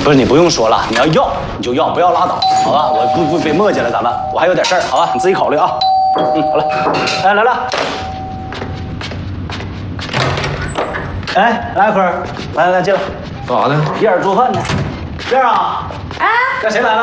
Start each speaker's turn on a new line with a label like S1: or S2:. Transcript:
S1: 不是你不用说了，你要你就要，不要拉倒，好吧？我不别磨叽了，咱们我还有点事儿，好吧？你自己考虑啊。好了，哎，来了。哎，来坤儿，来进来。
S2: 干啥呢？
S1: 燕儿做饭呢。燕儿啊，
S3: 啊，
S1: 这谁来了？